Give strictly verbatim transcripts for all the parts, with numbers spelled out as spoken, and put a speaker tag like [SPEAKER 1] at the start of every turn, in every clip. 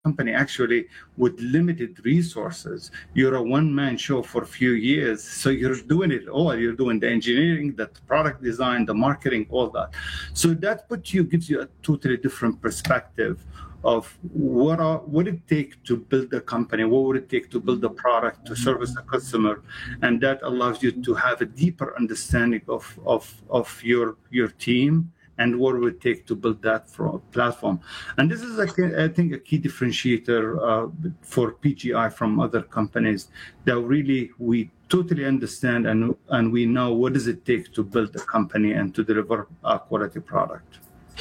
[SPEAKER 1] company actually with limited resources. You're a one-man show for a few years, so you're doing it all. You're doing the engineering, the product design, the marketing, all that. So that puts you, gives you a totally different perspective of what are, what it take to build a company, what would it take to build a product to service a customer, and that allows you to have a deeper understanding of of of your your team and what it would take to build that platform. And this is, I think, a key differentiator uh, for P G I from other companies, that really we totally understand and and we know what does it take to build a company and to deliver a quality product.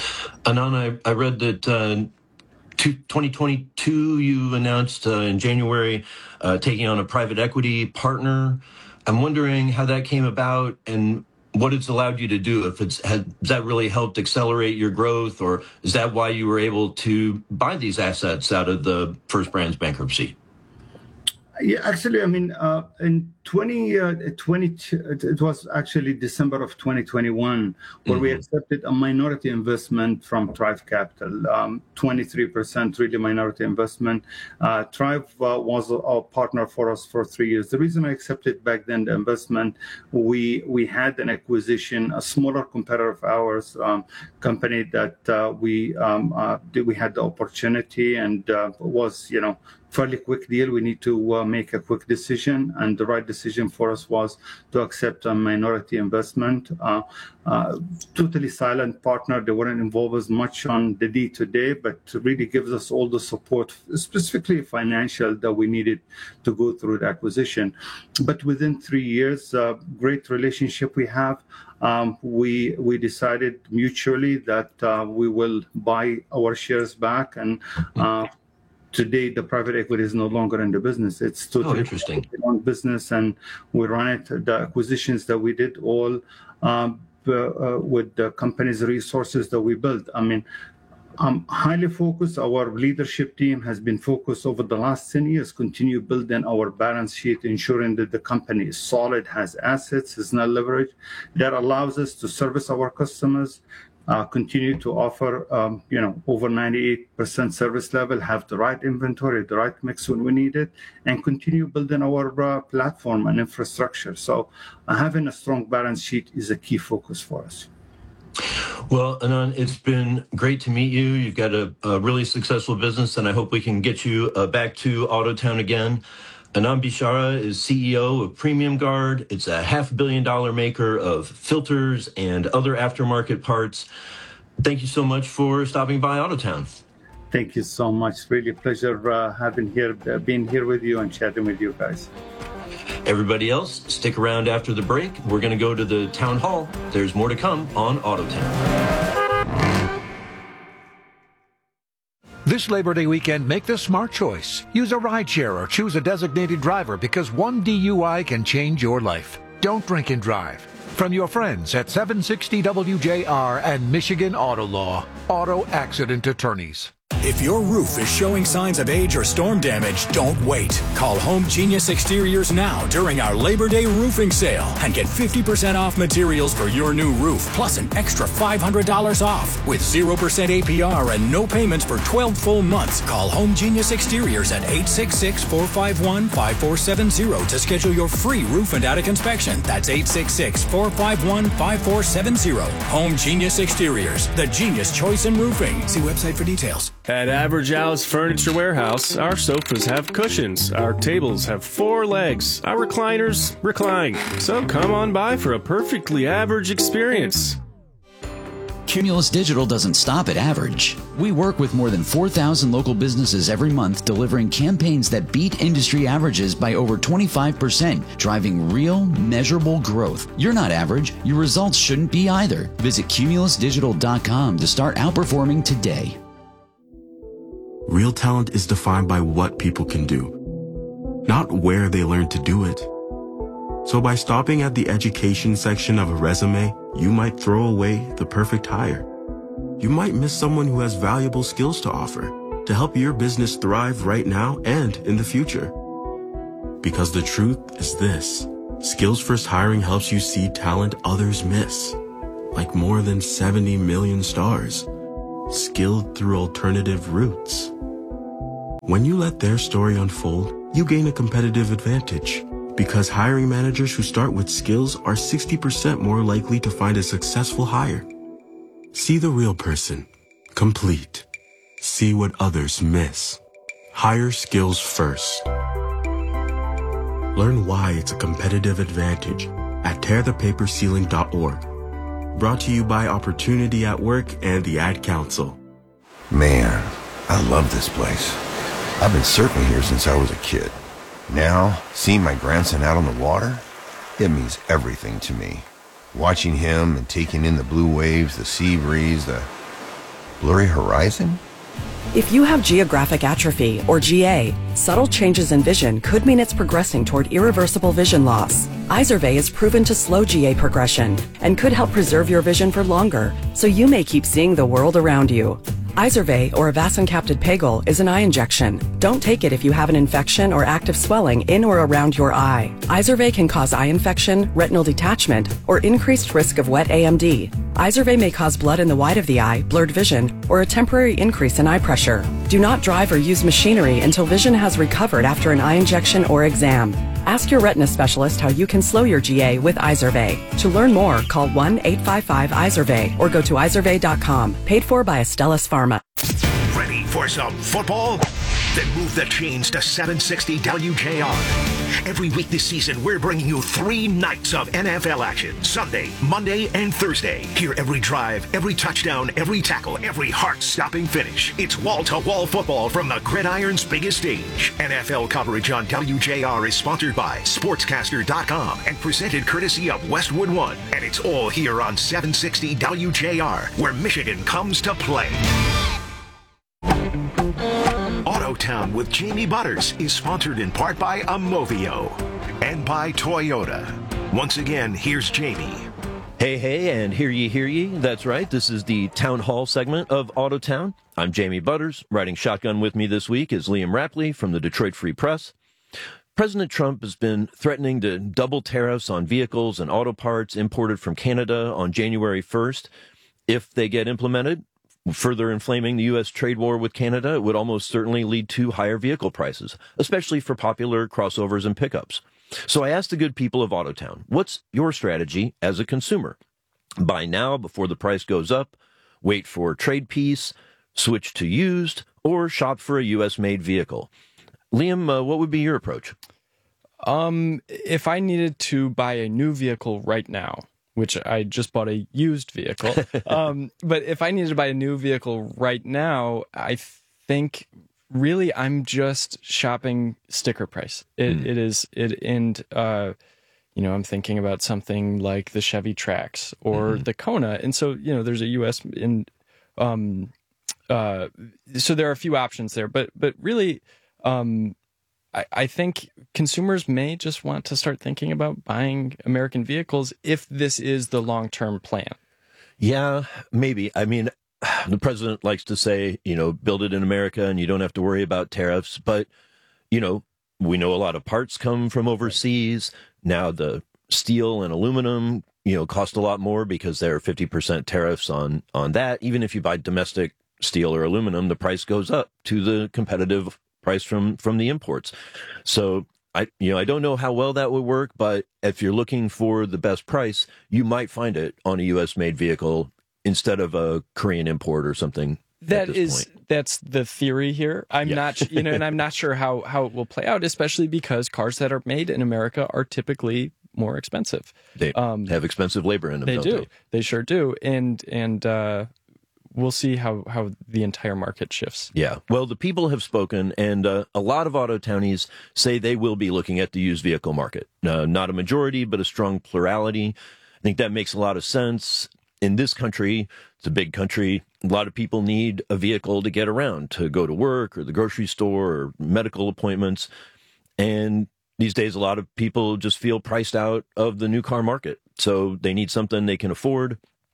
[SPEAKER 2] Anand, I, I read that uh, twenty twenty-two you announced uh, in January uh, taking on a private equity partner. I'm wondering how that came about and what it's allowed you to do. If it's has that really helped accelerate your growth, or is that why you were able to buy these assets out of the First Brands bankruptcy?
[SPEAKER 1] Yeah, actually, I mean, uh, in twenty twenty, it was actually December of twenty twenty-one, where mm-hmm. we accepted a minority investment from Thrive Capital, um, twenty-three percent really minority investment. Uh, Thrive uh, was a, a partner for us for three years. The reason I accepted back then the investment, we we had an acquisition, a smaller competitor of ours, um, company that uh, we um, uh, we had the opportunity and uh, was, you know, fairly quick deal. We need to uh, make a quick decision, and the right decision for us was to accept a minority investment. Uh, uh, totally silent partner. They weren't involved as much on the day-to-day, but really gives us all the support, specifically financial, that we needed to go through the acquisition. But within three years, uh, great relationship we have. Um, we we decided mutually that uh, we will buy our shares back, and uh, today, the private equity is no longer in the business. It's totally
[SPEAKER 2] oh, interesting.
[SPEAKER 1] own business, and we run it. The acquisitions that we did all um, uh, uh, with the company's resources that we built. I mean, I'm highly focused. Our leadership team has been focused over the last ten years, continue building our balance sheet, ensuring that the company is solid, has assets, is not leveraged. That allows us to service our customers, Uh, continue to offer, um, you know, over ninety-eight percent service level, have the right inventory, the right mix when we need it, and continue building our uh, platform and infrastructure. So uh, having a strong balance sheet is a key focus for us.
[SPEAKER 2] Well, Anand, it's been great to meet you. You've got a, a really successful business, and I hope we can get you uh, back to Autotown again. Anand Bishara is C E O of Premium Guard. It's a half billion dollar maker of filters and other aftermarket parts. Thank you so much for stopping by Autotown.
[SPEAKER 1] Thank you so much. Really a pleasure uh, having here, uh, being here with you and chatting with you guys.
[SPEAKER 2] Everybody else, stick around after the break. We're going to go to the town hall. There's more to come on Autotown.
[SPEAKER 3] This Labor Day weekend, make the smart choice. Use a rideshare or choose a designated driver, because one D U I can change your life. Don't drink and drive. From your friends at seven sixty W J R and Michigan Auto Law, Auto Accident Attorneys.
[SPEAKER 4] If your roof is showing signs of age or storm damage, don't wait. Call Home Genius Exteriors now during our Labor Day roofing sale and get fifty percent off materials for your new roof, plus an extra five hundred dollars off. With zero percent A P R and no payments for twelve full months, call Home Genius Exteriors at eight six six, four five one, five four seven zero to schedule your free roof and attic inspection. That's eight six six, four five one, five four seven zero. Home Genius Exteriors, the genius choice in roofing. See website for details.
[SPEAKER 5] At Average Al's Furniture Warehouse, our sofas have cushions, our tables have four legs, our recliners recline. So come on by for a perfectly average experience.
[SPEAKER 6] Cumulus Digital doesn't stop at average. We work with more than four thousand local businesses every month, delivering campaigns that beat industry averages by over twenty-five percent, driving real, measurable growth. You're not average. Your results shouldn't be either. Visit cumulus digital dot com to start outperforming today.
[SPEAKER 7] Real talent is defined by what people can do, not where they learn to do it. So by stopping at the education section of a resume, you might throw away the perfect hire. You might miss someone who has valuable skills to offer to help your business thrive right now and in the future. Because the truth is this: Skills First Hiring helps you see talent others miss, like more than seventy million stars, skilled through alternative routes. When you let their story unfold, you gain a competitive advantage. Because hiring managers who start with skills are sixty percent more likely to find a successful hire. See the real person. Complete. See what others miss. Hire skills first. Learn why it's a competitive advantage at tear the paper ceiling dot org. Brought to you by Opportunity at Work and the Ad Council.
[SPEAKER 8] Man, I love this place. I've been surfing here since I was a kid. Now, seeing my grandson out on the water, it means everything to me. Watching him and taking in the blue waves, the sea breeze, the blurry horizon.
[SPEAKER 9] If you have geographic atrophy, or G A, subtle changes in vision could mean it's progressing toward irreversible vision loss. Izervay is proven to slow G A progression and could help preserve your vision for longer, so you may keep seeing the world around you. Izervay, or avacincaptad pegol, is an eye injection. Don't take it if you have an infection or active swelling in or around your eye. Izervay can cause eye infection, retinal detachment, or increased risk of wet A M D. Izervay may cause blood in the white of the eye, blurred vision, or a temporary increase in eye pressure. Do not drive or use machinery until vision has recovered after an eye injection or exam. Ask your retina specialist how you can slow your G A with Izervay. To learn more, call one eight five five Izervay or go to izervay dot com. Paid for by Astellas Pharma.
[SPEAKER 10] Ready for some football? Then move the chains to seven sixty W J R. Every week this season, we're bringing you three nights of N F L action. Sunday, Monday, and Thursday. Hear every drive, every touchdown, every tackle, every heart-stopping finish. It's wall-to-wall football from the gridiron's biggest stage. N F L coverage on W J R is sponsored by Sportscaster dot com and presented courtesy of Westwood One. And it's all here on seven sixty W J R, where Michigan comes to play. Autotown with Jamie Butters is sponsored in part by Amovio and by Toyota. Once again, here's Jamie.
[SPEAKER 2] Hey, hey, and hear ye, hear ye. That's right. This is the Town Hall segment of Autotown. I'm Jamie Butters. Riding shotgun with me this week is Liam Rapley from the Detroit Free Press. President Trump has been threatening to double tariffs on vehicles and auto parts imported from Canada on January first. If they get implemented, further inflaming the U S trade war with Canada, it would almost certainly lead to higher vehicle prices, especially for popular crossovers and pickups. So I asked the good people of Autotown, what's your strategy as a consumer? Buy now before the price goes up, wait for trade peace, switch to used, or shop for a U S-made vehicle? Liam, uh, what would be your approach?
[SPEAKER 11] Um, if I needed to buy a new vehicle right now, which I just bought a used vehicle. um, but if I needed to buy a new vehicle right now, I think really I'm just shopping sticker price. It, mm. it is it, and uh, you know, I'm thinking about something like the Chevy Trax or mm-hmm. the Kona, and so you know, there's a U S in, um, uh, so there are a few options there, but but really, um. I, I think consumers may just want to start thinking about buying American vehicles if this is the long-term plan.
[SPEAKER 2] Yeah, maybe. I mean, the president likes to say, you know, build it in America and you don't have to worry about tariffs. But, you know, we know a lot of parts come from overseas. Now the steel and aluminum, you know, cost a lot more because there are fifty percent tariffs on, on that. Even if you buy domestic steel or aluminum, the price goes up to the competitive price from from the imports. So I you know I don't know how well that would work, but if you're looking for the best price, you might find it on a U S made vehicle instead of a Korean import or something.
[SPEAKER 11] That is point. That's the theory here. I'm yeah. not you know and I'm not sure how how it will play out, especially because cars that are made in America are typically more expensive.
[SPEAKER 2] They um, have expensive labor in them.
[SPEAKER 11] They
[SPEAKER 2] don't
[SPEAKER 11] do.
[SPEAKER 2] They?
[SPEAKER 11] they sure do. And and uh we'll see how, how the entire market shifts.
[SPEAKER 2] Yeah. Well, the people have spoken, and uh, a lot of auto townies say they will be looking at the used vehicle market. Uh, not a majority, but a strong plurality. I think that makes a lot of sense. In this country, it's a big country. A lot of people need a vehicle to get around, to go to work or the grocery store or medical appointments. And these days, a lot of people just feel priced out of the new car market. So they need something they can afford.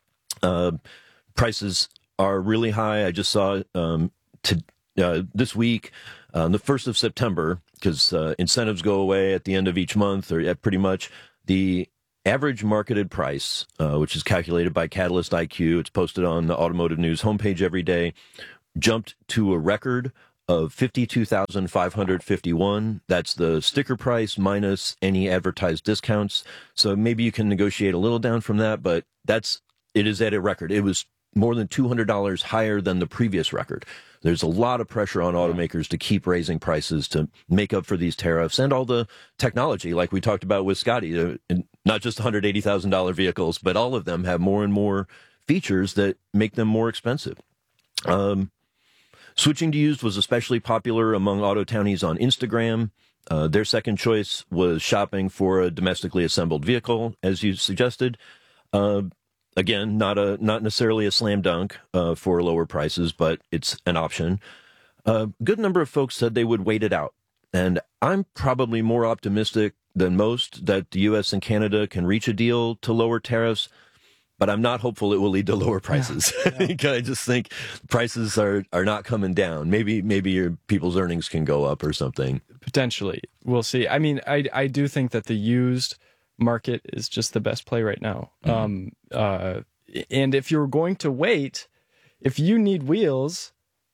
[SPEAKER 2] Uh, prices are really high. I just saw um, to, uh, this week, uh, the first of September, because uh, incentives go away at the end of each month, or uh, pretty much, the average marketed price, uh, which is calculated by Catalyst I Q, it's posted on the Automotive News homepage every day, jumped to a record of fifty-two thousand five hundred fifty-one. That's the sticker price minus any advertised discounts. So maybe you can negotiate a little down from that, but that's it is at a record. It was more than two hundred dollars higher than the previous record. There's a lot of pressure on automakers to keep raising prices to make up for these tariffs and all the technology, like we talked about with Scotty, uh, not just one hundred eighty thousand dollars vehicles, but all of them have more and more features that make them more expensive. Um, switching to used was especially popular among auto townies on Instagram. Uh, their second choice was shopping for a domestically assembled vehicle, as you suggested. Uh, Again, not a not necessarily a slam dunk uh, for lower prices, but it's an option. A good number of folks said they would wait it out. And I'm probably more optimistic than most that the U S and Canada can reach a deal to lower tariffs, but I'm not hopeful it will lead to lower prices. Yeah, yeah. I just think prices are, are not coming down. Maybe maybe your people's earnings can go up or something.
[SPEAKER 11] Potentially. We'll see. I mean, I, I do think that the used market is just the best play right now. Mm-hmm. Um, uh, and if you're going to wait, if you need wheels,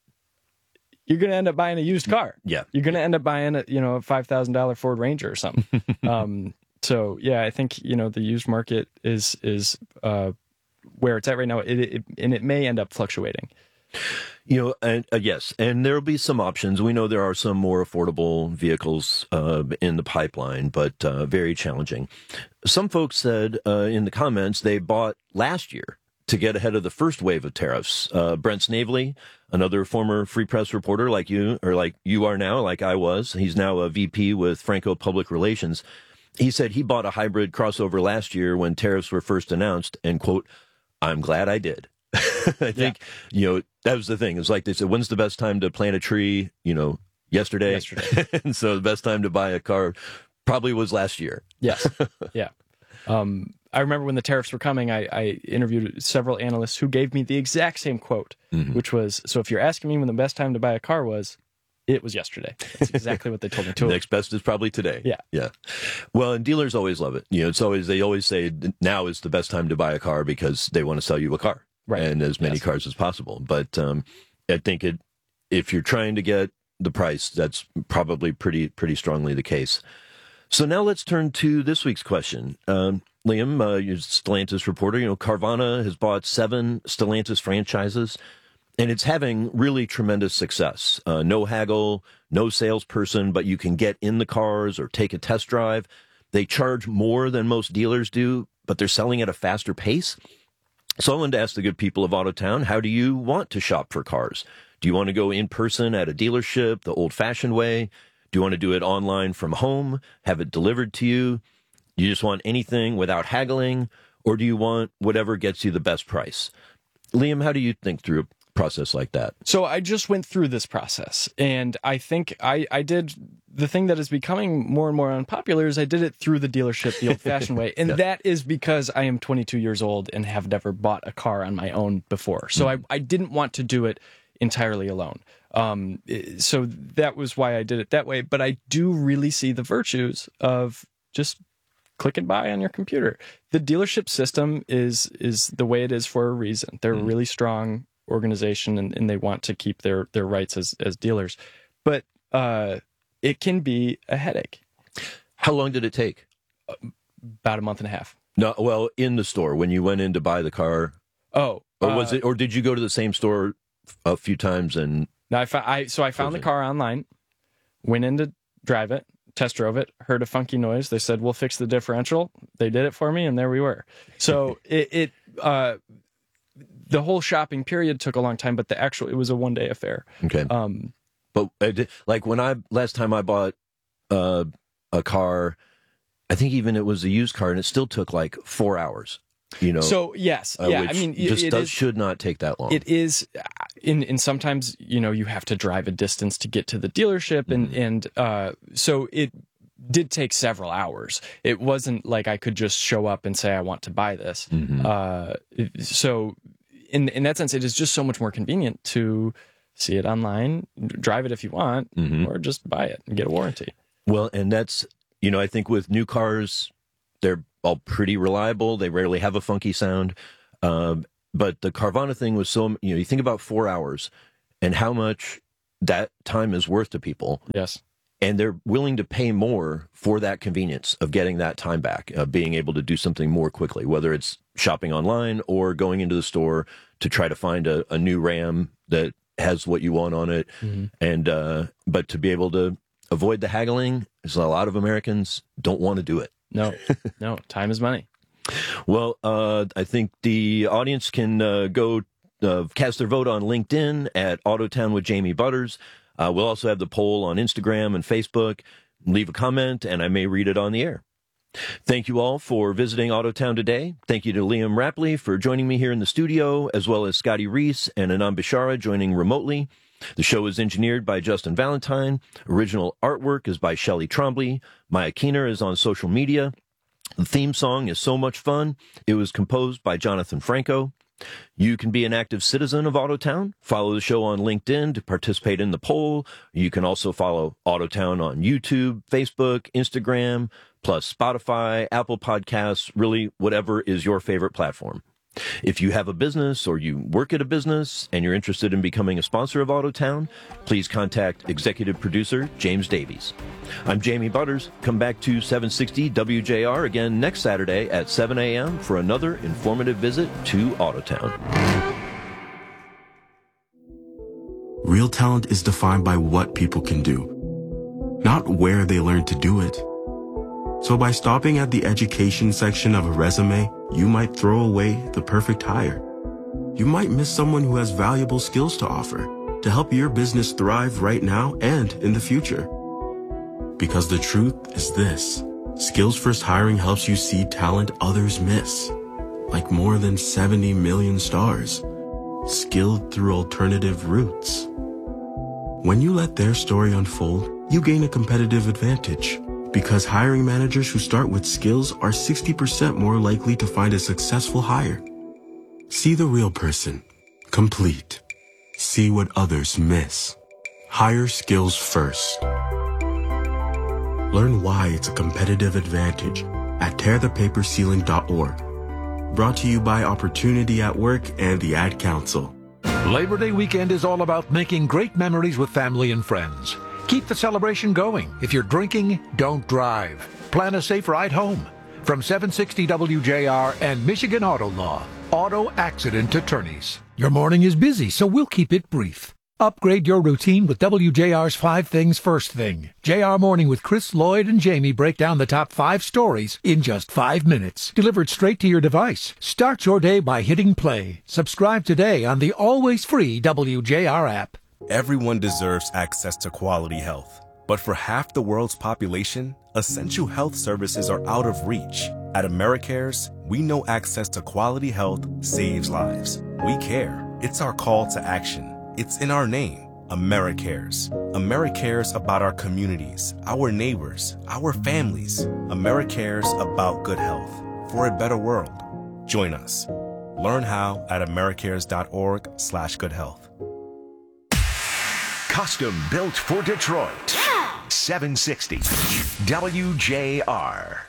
[SPEAKER 11] you're going to end up buying a used car.
[SPEAKER 2] Yeah.
[SPEAKER 11] You're going to end up buying a, you know, a five thousand dollars Ford Ranger or something. um, so yeah, I think, you know, the used market is, is, uh, where it's at right now. It, it, and it may end up fluctuating.
[SPEAKER 2] You know, and uh, yes, and there will be some options. We know there are some more affordable vehicles uh, in the pipeline, but uh, very challenging. Some folks said uh, in the comments they bought last year to get ahead of the first wave of tariffs. Uh, Brent Snavely, another former Free Press reporter like you, or like you are now, like I was. He's now a V P with Franco Public Relations. He said he bought a hybrid crossover last year when tariffs were first announced, and, quote, "I'm glad I did." I think, yeah. you know, that was the thing. It was like they said, when's the best time to plant a tree? You know, yesterday.
[SPEAKER 11] Yesterday.
[SPEAKER 2] And so the best time to buy a car probably was last year.
[SPEAKER 11] Yes. Yeah. Um, I remember when the tariffs were coming, I, I interviewed several analysts who gave me the exact same quote, mm-hmm. which was, so if you're asking me when the best time to buy a car was, it was yesterday. That's exactly what they told me too.
[SPEAKER 2] Next best is probably today.
[SPEAKER 11] Yeah.
[SPEAKER 2] Yeah. Well, and dealers always love it. You know, it's always, they always say now is the best time to buy a car because they want to sell you a car. Right. And as many yes. cars as possible. But um, I think it, if you're trying to get the price, that's probably pretty pretty strongly the case. So now let's turn to this week's question. Um, Liam, uh, you're a Stellantis reporter. You know, Carvana has bought seven Stellantis franchises, and it's having really tremendous success. Uh, no haggle, no salesperson, but you can get in the cars or take a test drive. They charge more than most dealers do, but they're selling at a faster pace. So I wanted to ask the good people of Autotown, how do you want to shop for cars? Do you want to go in person at a dealership, the old-fashioned way? Do you want to do it online from home, have it delivered to you? Do you just want anything without haggling? Or do you want whatever gets you the best price? Liam, how do you think through a process like that?
[SPEAKER 11] So I just went through this process, and I think I, I did the thing that is becoming more and more unpopular is I did it through the dealership the old-fashioned way. And yeah. that is because I am twenty-two years old and have never bought a car on my own before. So mm. I, I didn't want to do it entirely alone. Um, so that was why I did it that way. But I do really see the virtues of just click and buy on your computer. The dealership system is is the way it is for a reason. They're mm. a really strong organization, and, and they want to keep their, their rights as, as dealers. But uh, it can be a headache.
[SPEAKER 2] How long did it take?
[SPEAKER 11] Uh, about a month and a half.
[SPEAKER 2] No, well, in the store when you went in to buy the car.
[SPEAKER 11] Oh,
[SPEAKER 2] or was uh, it? Or did you go to the same store a few times and?
[SPEAKER 11] No, I, fa- I so I found the car online, went in to drive it, test drove it, heard a funky noise. They said we'll fix the differential. They did it for me, and there we were. So it, it uh, the whole shopping period took a long time, but the actual it was a one day affair.
[SPEAKER 2] Okay.
[SPEAKER 11] Um,
[SPEAKER 2] But like when I last time I bought uh, a car, I think even it was a used car, and it still took like four hours. You know.
[SPEAKER 11] So yes,
[SPEAKER 2] uh,
[SPEAKER 11] yeah.
[SPEAKER 2] Which
[SPEAKER 11] I mean,
[SPEAKER 2] just
[SPEAKER 11] it
[SPEAKER 2] does,
[SPEAKER 11] is,
[SPEAKER 2] should not take that long.
[SPEAKER 11] It is, in in sometimes you know you have to drive a distance to get to the dealership, and mm-hmm. and uh, so it did take several hours. It wasn't like I could just show up and say I want to buy this. Mm-hmm. Uh, so in in that sense, it is just so much more convenient to see it online, drive it if you want, mm-hmm. or just buy it and get a warranty.
[SPEAKER 2] Well, and that's, you know, I think with new cars, they're all pretty reliable. They rarely have a funky sound. Um, but the Carvana thing was so, you know, you think about four hours and how much that time is worth to people.
[SPEAKER 11] Yes.
[SPEAKER 2] And they're willing to pay more for that convenience of getting that time back, uh, being able to do something more quickly, whether it's shopping online or going into the store to try to find a, a new RAM that has what you want on it. Mm-hmm. And, uh, but to be able to avoid the haggling, because a lot of Americans don't want to do it.
[SPEAKER 11] No, no, time is money.
[SPEAKER 2] Well, uh, I think the audience can uh, go uh, cast their vote on LinkedIn at Autotown with Jamie Butters. Uh, we'll also have the poll on Instagram and Facebook. Leave a comment, and I may read it on the air. Thank you all for visiting Autotown today. Thank you to Liam Rapley for joining me here in the studio, as well as Scotty Reese and Anand Bishara joining remotely. The show is engineered by Justin Valentine. Original artwork is by Shelley Trombley. Maya Keener is on social media. The theme song is So Much Fun. It was composed by Jonathan Franco. You can be an active citizen of Autotown. Follow the show on LinkedIn to participate in the poll. You can also follow Autotown on YouTube, Facebook, Instagram, plus Spotify, Apple Podcasts, really whatever is your favorite platform. If you have a business or you work at a business and you're interested in becoming a sponsor of Autotown, please contact executive producer James Davies. I'm Jamie Butters. Come back to seven sixty W J R again next Saturday at seven a.m. for another informative visit to Autotown.
[SPEAKER 7] Real talent is defined by what people can do, not where they learn to do it. So by stopping at the education section of a resume, you might throw away the perfect hire. You might miss someone who has valuable skills to offer to help your business thrive right now and in the future. Because the truth is this: Skills First Hiring helps you see talent others miss, like more than seventy million stars, skilled through alternative routes. When you let their story unfold, you gain a competitive advantage. Because hiring managers who start with skills are sixty percent more likely to find a successful hire. See the real person. Complete. See what others miss. Hire skills first. Learn why it's a competitive advantage at tear the paper ceiling dot org. Brought to you by Opportunity at Work and the Ad Council.
[SPEAKER 3] Labor Day weekend is all about making great memories with family and friends. Keep the celebration going. If you're drinking, don't drive. Plan a safe ride home. From seven sixty W J R and Michigan Auto Law, auto accident attorneys. Your morning is busy, so we'll keep it brief. Upgrade your routine with W J R's Five Things First Thing. J R Morning with Chris, Lloyd, and Jamie break down the top five stories in just five minutes. Delivered straight to your device. Start your day by hitting play. Subscribe today on the always free W J R app.
[SPEAKER 12] Everyone deserves access to quality health. But for half the world's population, essential health services are out of reach. At AmeriCares, we know access to quality health saves lives. We care. It's our call to action. It's in our name, AmeriCares. AmeriCares about our communities, our neighbors, our families. AmeriCares about good health for a better world. Join us. Learn how at americares.org slash good health.
[SPEAKER 10] Custom built for Detroit. seven sixty W J R.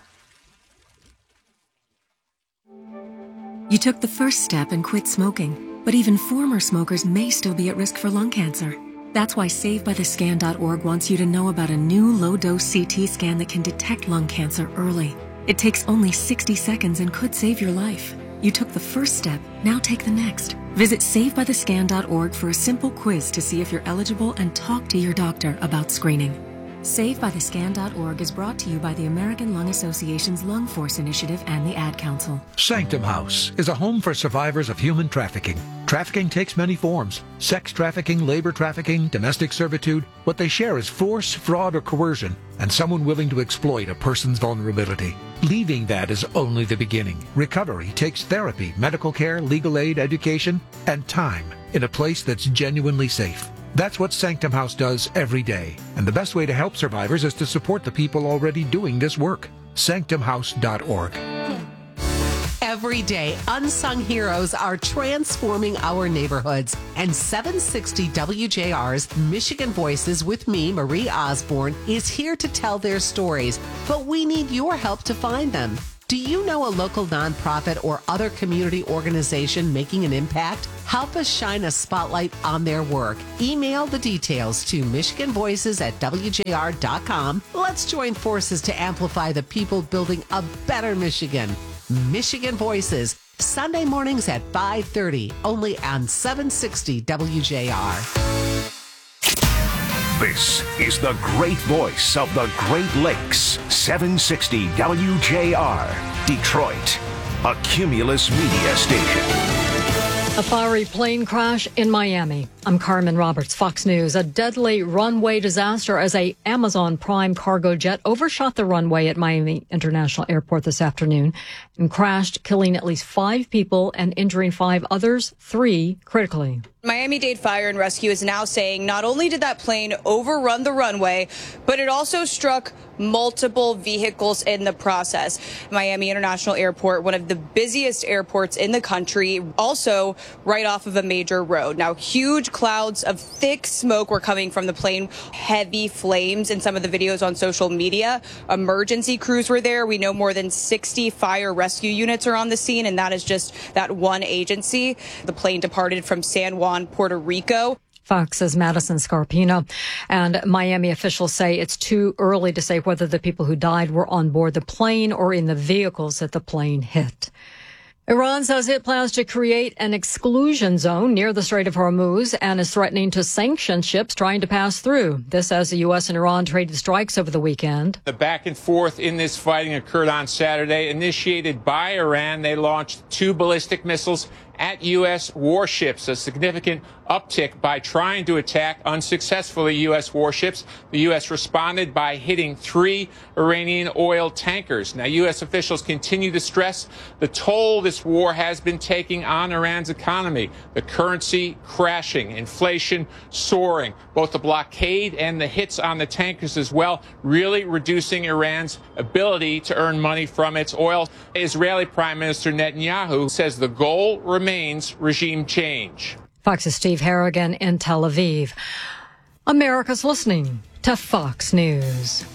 [SPEAKER 13] You took the first step and quit smoking, but even former smokers may still be at risk for lung cancer. That's why save by the scan dot org wants you to know about a new low-dose C T scan that can detect lung cancer early. It takes only sixty seconds and could save your life. You took the first step, now take the next. Visit save by the scan dot org for a simple quiz to see if you're eligible and talk to your doctor about screening. save by the scan dot org is brought to you by the American Lung Association's Lung Force Initiative and the Ad Council.
[SPEAKER 3] Sanctum House is a home for survivors of human trafficking. Trafficking takes many forms: sex trafficking, labor trafficking, domestic servitude. What they share is force, fraud, or coercion, and someone willing to exploit a person's vulnerability. Leaving that is only the beginning. Recovery takes therapy, medical care, legal aid, education, and time in a place that's genuinely safe. That's what Sanctum House does every day. And the best way to help survivors is to support the people already doing this work. sanctum house dot org.
[SPEAKER 14] Every day, unsung heroes are transforming our neighborhoods. And seven sixty W J R's Michigan Voices with me, Marie Osborne, is here to tell their stories. But we need your help to find them. Do you know a local nonprofit or other community organization making an impact? Help us shine a spotlight on their work. Email the details to Michigan Voices at W J R dot com. Let's join forces to amplify the people building a better Michigan. Michigan Voices, Sunday mornings at five thirty, only on seven sixty W J R.
[SPEAKER 10] This is the great voice of the Great Lakes, seven sixty W J R, Detroit, a Cumulus media station.
[SPEAKER 15] A fiery plane crash in Miami. I'm Carmen Roberts, Fox News. A deadly runway disaster as a Amazon Prime cargo jet overshot the runway at Miami International Airport this afternoon and crashed, killing at least five people and injuring five others, three critically.
[SPEAKER 16] Miami-Dade Fire and Rescue is now saying not only did that plane overrun the runway, but it also struck multiple vehicles in the process. Miami International Airport, one of the busiest airports in the country, also right off of a major road. Now, huge clouds of thick smoke were coming from the plane, heavy flames in some of the videos on social media. Emergency crews were there. We know more than sixty fire rescue units are on the scene, and that is just that one agency. The plane departed from San Juan, Puerto Rico.
[SPEAKER 15] Fox's Madison Scarpino. And Miami officials say it's too early to say whether the people who died were on board the plane or in the vehicles that the plane hit. Iran says it plans to create an exclusion zone near the Strait of Hormuz and is threatening to sanction ships trying to pass through. This as the U S and Iran traded strikes over the weekend.
[SPEAKER 17] The back and forth in this fighting occurred on Saturday. Initiated by Iran, they launched two ballistic missiles at U S warships, a significant uptick by trying to attack unsuccessfully U S warships. The U S responded by hitting three Iranian oil tankers. Now, U S officials continue to stress the toll this war has been taking on Iran's economy. The currency crashing, inflation soaring, both the blockade and the hits on the tankers as well, really reducing Iran's ability to earn money from its oil. Israeli Prime Minister Netanyahu says the goal remains regime change.
[SPEAKER 15] Fox's Steve Harrigan in Tel Aviv. America's listening to Fox News.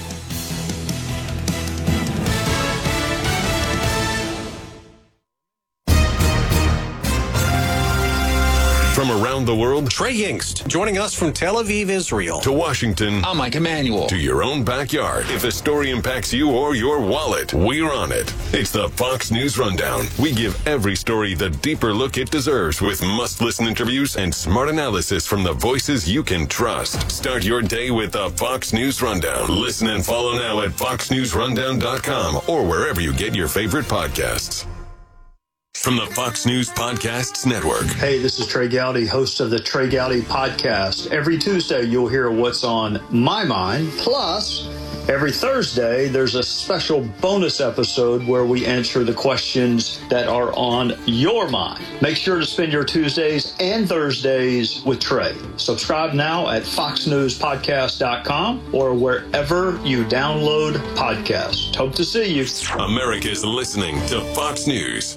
[SPEAKER 18] From around the world,
[SPEAKER 19] Trey Yingst, joining us from Tel Aviv, Israel.
[SPEAKER 18] To Washington,
[SPEAKER 19] I'm Mike Emanuel.
[SPEAKER 18] To your own backyard. If a story impacts you or your wallet, we're on it. It's the Fox News Rundown. We give every story the deeper look it deserves with must-listen interviews and smart analysis from the voices you can trust. Start your day with the Fox News Rundown. Listen and follow now at fox news rundown dot com or wherever you get your favorite podcasts. From the Fox News Podcasts Network.
[SPEAKER 20] Hey, this is Trey Gowdy, host of the Trey Gowdy Podcast. Every Tuesday, you'll hear what's on my mind. Plus, every Thursday, there's a special bonus episode where we answer the questions that are on your mind. Make sure to spend your Tuesdays and Thursdays with Trey. Subscribe now at fox news podcast dot com or wherever you download podcasts. Hope to see you.
[SPEAKER 18] America's listening to Fox News.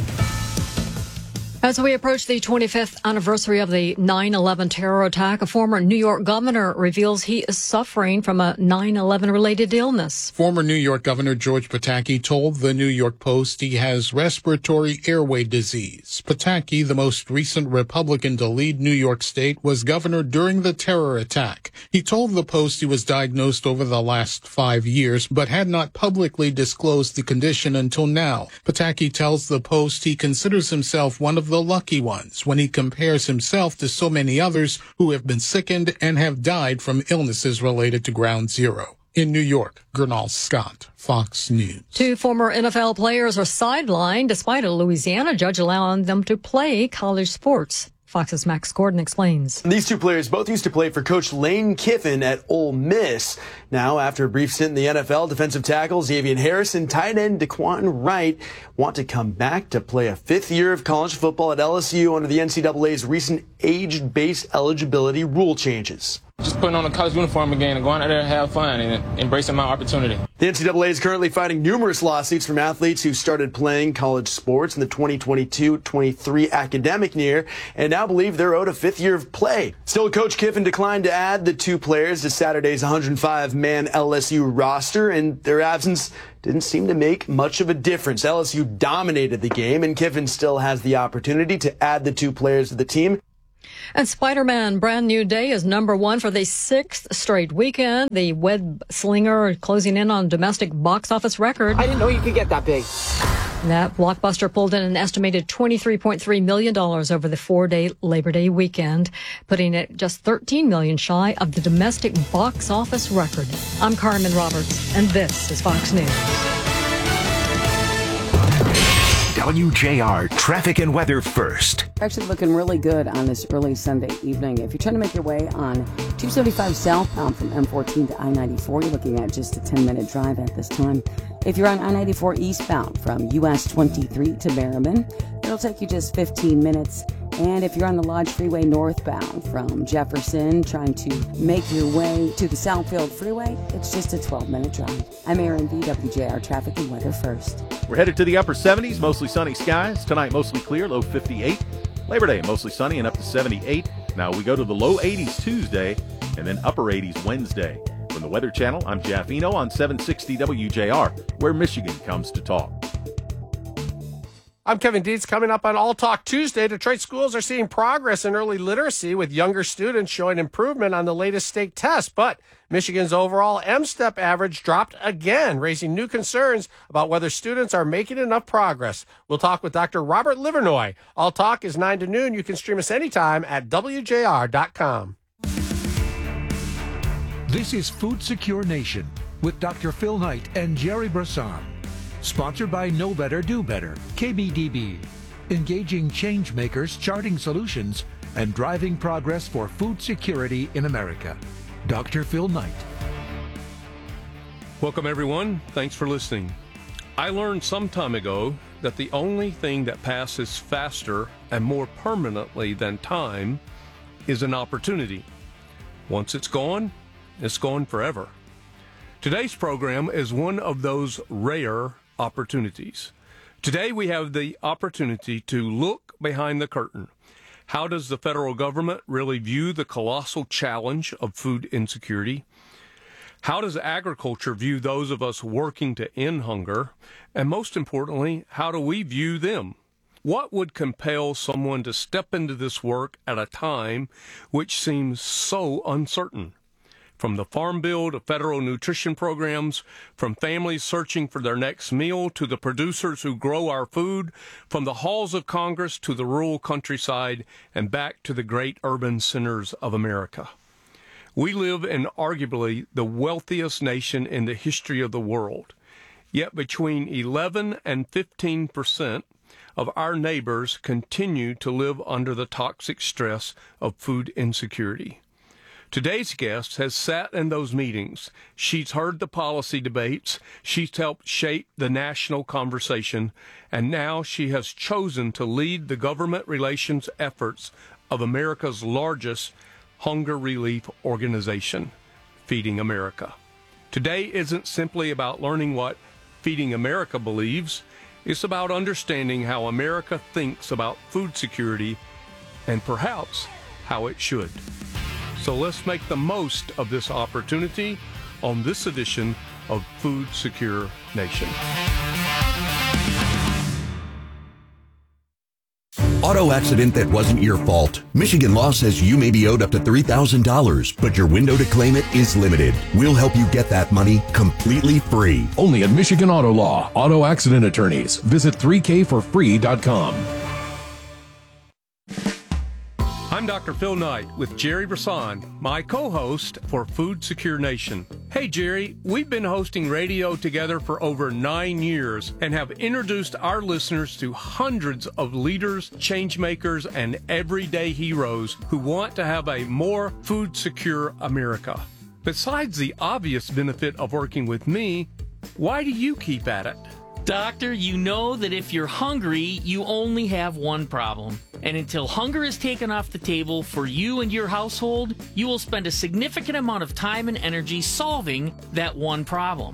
[SPEAKER 15] As we approach the twenty-fifth anniversary of the nine eleven terror attack, a former New York governor reveals he is suffering from a nine eleven related illness.
[SPEAKER 21] Former New York Governor George Pataki told the New York Post he has respiratory airway disease. Pataki, the most recent Republican to lead New York State, was governor during the terror attack. He told the Post he was diagnosed over the last five years, but had not publicly disclosed the condition until now. Pataki tells the Post he considers himself one of the lucky ones when he compares himself to so many others who have been sickened and have died from illnesses related to Ground Zero. In New York, Gernal Scott, Fox News.
[SPEAKER 15] Two former N F L players are sidelined despite a Louisiana judge allowing them to play college sports. Fox's Max Gordon explains.
[SPEAKER 22] These two players both used to play for Coach Lane Kiffin at Ole Miss. Now, after a brief stint in the N F L, defensive tackle Xavier Harris and tight end Daquan Wright want to come back to play a fifth year of college football at L S U under the N C double A's recent age-based eligibility rule changes.
[SPEAKER 23] Just putting on a college uniform again and going out there and have fun and embracing my opportunity.
[SPEAKER 22] The N C double A is currently fighting numerous lawsuits from athletes who started playing college sports in the twenty twenty-two twenty-three academic year and now believe they're owed a fifth year of play. Still, Coach Kiffin declined to add the two players to Saturday's one hundred five man L S U roster, and their absence didn't seem to make much of a difference. L S U dominated the game, and Kiffin still has the opportunity to add the two players to the team.
[SPEAKER 15] And Spider-Man Brand New Day is number one for the sixth straight weekend. The web slinger closing in on domestic box office record.
[SPEAKER 1] I didn't know you could get that big.
[SPEAKER 15] That blockbuster pulled in an estimated twenty-three point three million dollars over the four-day Labor Day weekend, putting it just thirteen million dollars shy of the domestic box office record. I'm Carmen Roberts, and this is Fox News.
[SPEAKER 4] W J R traffic and weather first.
[SPEAKER 23] Actually looking really good on this early Sunday evening. If you're trying to make your way on two seventy-five southbound from M fourteen to I ninety-four, you're looking at just a ten-minute drive at this time. If you're on I ninety-four eastbound from U S twenty-three to Merriman, it'll take you just fifteen minutes. And if you're on the Lodge Freeway northbound from Jefferson, trying to make your way to the Southfield Freeway, it's just a twelve-minute drive. I'm Aaron B., W J R Traffic and Weather First.
[SPEAKER 24] We're headed to the upper seventies, mostly sunny skies. Tonight, mostly clear, low fifty-eight. Labor Day, mostly sunny and up to seventy-eight. Now we go to the low eighties Tuesday and then upper eighties Wednesday. From the Weather Channel, I'm Jeff Eno on seven sixty W J R, where Michigan comes to talk.
[SPEAKER 25] I'm Kevin Dietz. Coming up on All Talk Tuesday, Detroit schools are seeing progress in early literacy with younger students showing improvement on the latest state test. But Michigan's overall M STEP average dropped again, raising new concerns about whether students are making enough progress. We'll talk with Doctor Robert Livernoy. All Talk is nine to noon. You can stream us anytime at W J R dot com.
[SPEAKER 3] This is Food Secure Nation with Doctor Phil Knight and Jerry Brisson. Sponsored by Know Better, Do Better, K B D B. Engaging change makers, charting solutions, and driving progress for food security in America. Doctor Phil Knight.
[SPEAKER 26] Welcome, everyone. Thanks for listening. I learned some time ago that the only thing that passes faster and more permanently than time is an opportunity. Once it's gone, it's gone forever. Today's program is one of those rare opportunities. Today we have the opportunity to look behind the curtain. How does the federal government really view the colossal challenge of food insecurity? How does agriculture view those of us working to end hunger? And most importantly, how do we view them? What would compel someone to step into this work at a time which seems so uncertain? From the Farm Bill to federal nutrition programs, from families searching for their next meal to the producers who grow our food, from the halls of Congress to the rural countryside, and back to the great urban centers of America. We live in arguably the wealthiest nation in the history of the world. Yet between eleven and fifteen percent of our neighbors continue to live under the toxic stress of food insecurity. Today's guest has sat in those meetings. She's heard the policy debates. She's helped shape the national conversation. And now she has chosen to lead the government relations efforts of America's largest hunger relief organization, Feeding America. Today isn't simply about learning what Feeding America believes. It's about understanding how America thinks about food security and perhaps how it should. So let's make the most of this opportunity on this edition of Food Secure Nation.
[SPEAKER 27] Auto accident that wasn't your fault. Michigan law says you may be owed up to three thousand dollars, but your window to claim it is limited. We'll help you get that money completely free.
[SPEAKER 28] Only at Michigan Auto Law. Auto accident attorneys. Visit three k for free dot com.
[SPEAKER 26] I'm Doctor Phil Knight with Jerry Brisson, my co-host for Food Secure Nation. Hey, Jerry, we've been hosting radio together for over nine years and have introduced our listeners to hundreds of leaders, change makers, and everyday heroes who want to have a more food secure America. Besides the obvious benefit of working with me, why do you keep at it?
[SPEAKER 29] Doctor, you know that if you're hungry, you only have one problem. And until hunger is taken off the table for you and your household, you will spend a significant amount of time and energy solving that one problem.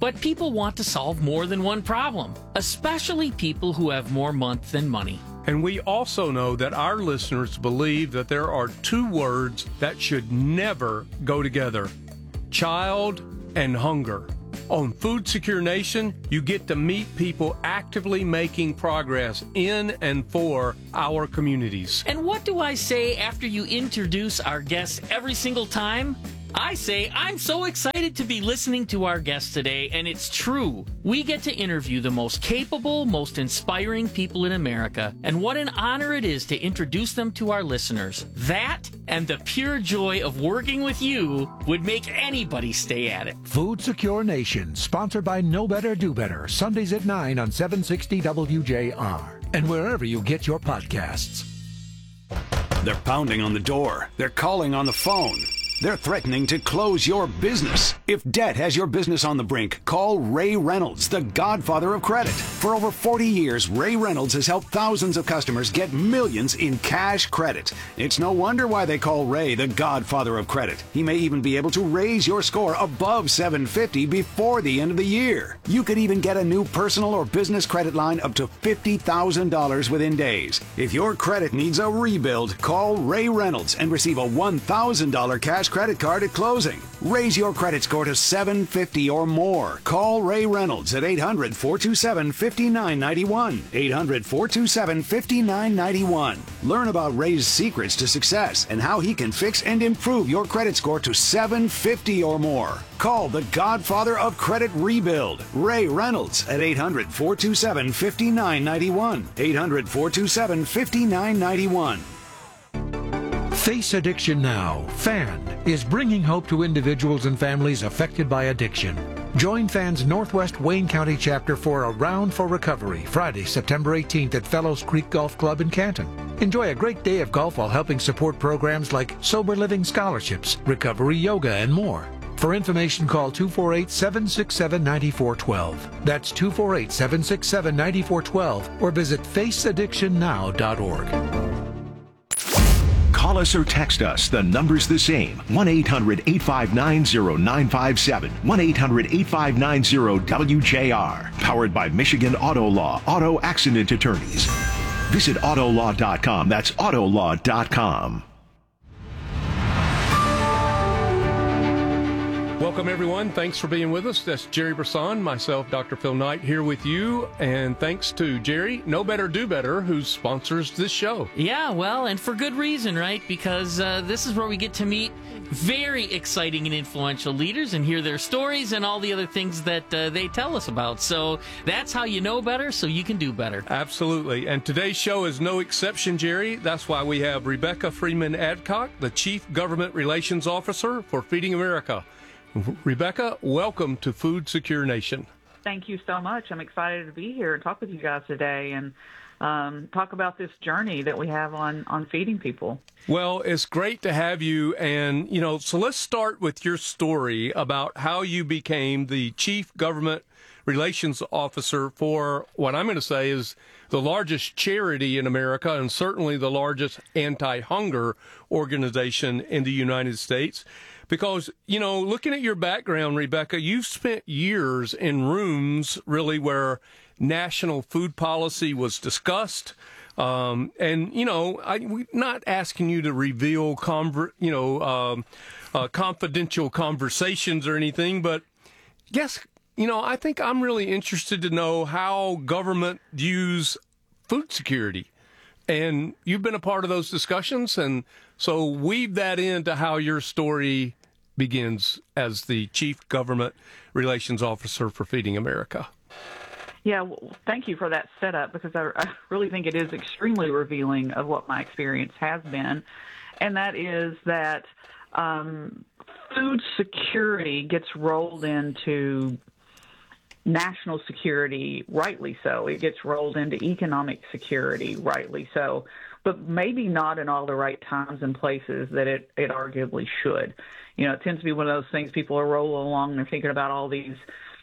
[SPEAKER 29] But people want to solve more than one problem, especially people who have more month than money.
[SPEAKER 26] And we also know that our listeners believe that there are two words that should never go together: child and hunger. On Food Secure Nation, you get to meet people actively making progress in and for our communities.
[SPEAKER 29] And what do I say after you introduce our guests every single time? I say, I'm so excited to be listening to our guests today, and it's true. We get to interview the most capable, most inspiring people in America, and what an honor it is to introduce them to our listeners. That and the pure joy of working with you would make anybody stay at it.
[SPEAKER 3] Food Secure Nation, sponsored by Know Better, Do Better, Sundays at nine on seven sixty W J R, and wherever you get your podcasts.
[SPEAKER 1] They're pounding on the door. They're calling on the phone. They're threatening to close your business. If debt has your business on the brink, call Ray Reynolds, the godfather of credit. For over forty years, Ray Reynolds has helped thousands of customers get millions in cash credit. It's no wonder why they call Ray the godfather of credit. He may even be able to raise your score above seven fifty before the end of the year. You could even get a new personal or business credit line up to fifty thousand dollars within days. If your credit needs a rebuild, call Ray Reynolds and receive a one thousand dollars cash credit card at closing. Raise your credit score to seven fifty or more. Call Ray Reynolds at eight hundred, four two seven, five nine nine one. eight hundred, four two seven, five nine nine one. Learn about Ray's secrets to success and how he can fix and improve your credit score to seven fifty or more. Call the godfather of credit rebuild, Ray Reynolds, at eight hundred, four two seven, five nine nine one. eight hundred, four two seven, five nine nine one.
[SPEAKER 3] Face Addiction Now, FAN, is bringing hope to individuals and families affected by addiction. Join FAN's Northwest Wayne County chapter for a Round for Recovery, Friday, September eighteenth at Fellows Creek Golf Club in Canton. Enjoy a great day of golf while helping support programs like Sober Living Scholarships, Recovery Yoga, and more. For information, call two four eight, seven six seven, nine four one two. That's two four eight, seven six seven, nine four one two or visit face addiction now dot org.
[SPEAKER 4] Call us or text us. The number's the same. one eight hundred, eight five nine, zero nine five seven. one eight hundred, eight five nine, zero W J R. Powered by Michigan Auto Law, Auto Accident Attorneys. Visit auto law dot com. That's auto law dot com.
[SPEAKER 26] Welcome, everyone. Thanks for being with us. That's Jerry Brisson, myself, Doctor Phil Knight, here with you. And thanks to Jerry, Know Better, Do Better, who sponsors this show.
[SPEAKER 29] Yeah, well, and for good reason, right? Because uh, this is where we get to meet very exciting and influential leaders and hear their stories and all the other things that uh, they tell us about. So that's how you know better, so you can do better.
[SPEAKER 26] Absolutely. And today's show is no exception, Jerry. That's why we have Rebecca Freeman Adcock, the Chief Government Relations Officer for Feeding America. Rebecca, welcome to Food Secure Nation.
[SPEAKER 2] Thank you so much. I'm excited to be here and talk with you guys today and um, talk about this journey that we have on, on feeding people.
[SPEAKER 26] Well, it's great to have you. And, you know, so let's start with your story about how you became the Chief Government Relations Officer for what I'm going to say is the largest charity in America and certainly the largest anti-hunger organization in the United States. Because, you know, looking at your background, Rebecca, you've spent years in rooms really where national food policy was discussed. Um, and, you know, I, we're not asking you to reveal, conver- you know, um, uh, confidential conversations or anything, but yes, you know, I think I'm really interested to know how government views food security. And you've been a part of those discussions, and so weave that into how your story begins as the Chief Government Relations Officer for Feeding America.
[SPEAKER 2] Yeah, well, thank you for that setup, because I, I really think it is extremely revealing of what my experience has been, and that is that um, food security gets rolled into national security, rightly so. It gets rolled into economic security, rightly so, but maybe not in all the right times and places that it, it arguably should. You know, it tends to be one of those things people are rolling along and they're thinking about all these,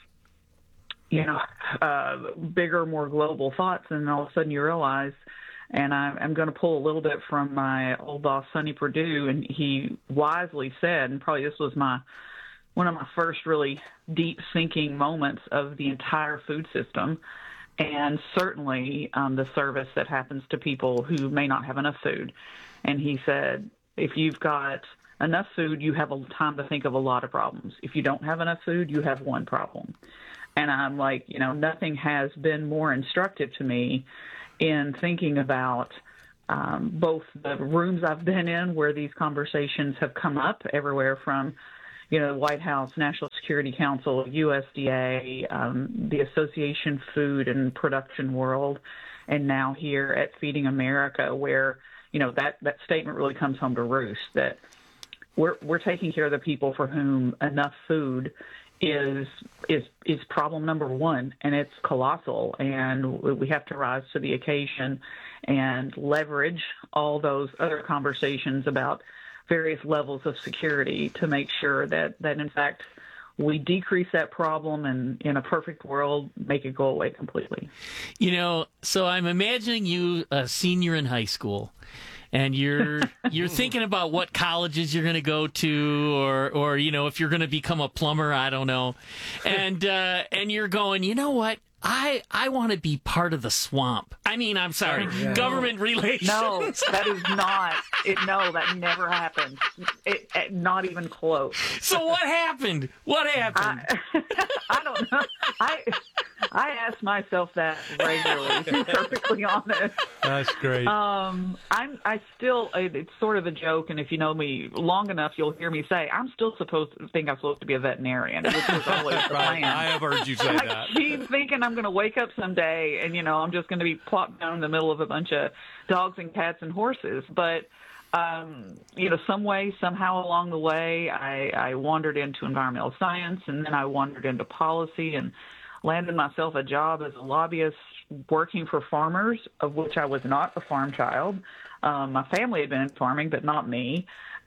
[SPEAKER 2] you know, uh, bigger, more global thoughts, and all of a sudden you realize, and I, I'm going to pull a little bit from my old boss, Sonny Perdue, and he wisely said, and probably this was my one of my first really deep thinking moments of the entire food system, and certainly um, the service that happens to people who may not have enough food. And he said, if you've got enough food, you have a time to think of a lot of problems. If you don't have enough food, you have one problem. And I'm like, you know, nothing has been more instructive to me in thinking about um, both the rooms I've been in where these conversations have come up everywhere from, you know, the White House, National Security Council, U S D A, um, the Association Food and Production World, and now here at Feeding America, where, you know, that, that statement really comes home to roost, that we're we're taking care of the people for whom enough food is is is problem number one, and it's colossal, and we have to rise to the occasion and leverage all those other conversations about various levels of security to make sure that, that in fact, we decrease that problem and, in a perfect world, make it go away completely.
[SPEAKER 29] You know, so I'm imagining you a senior in high school, and you're you're thinking about what colleges you're going to go to, or or you know, if you're going to become a plumber, I don't know, and uh, and you're going, you know what? I I want to be part of the swamp. I mean, I'm sorry, oh, yeah. government relations.
[SPEAKER 2] No, that is not. It, no, that never happened. It, it, not even close.
[SPEAKER 29] So what happened? What happened?
[SPEAKER 2] I, I don't know. I I ask myself that regularly. To be perfectly honest.
[SPEAKER 5] That's great.
[SPEAKER 2] Um, I'm I still. It's sort of a joke, and if you know me long enough, you'll hear me say I'm still supposed to think I'm supposed to be a veterinarian, which was always the
[SPEAKER 5] right.
[SPEAKER 2] plan.
[SPEAKER 5] I have heard you say
[SPEAKER 2] I
[SPEAKER 5] that.
[SPEAKER 2] keep thinking I'm going to wake up someday, and you know I'm just going to be plopped down in the middle of a bunch of dogs and cats and horses, but. Um, you know, some way, somehow along the way, I, I wandered into environmental science, and then I wandered into policy and landed myself a job as a lobbyist working for farmers, of which I was not a farm child. Um, my family had been in farming, but not me.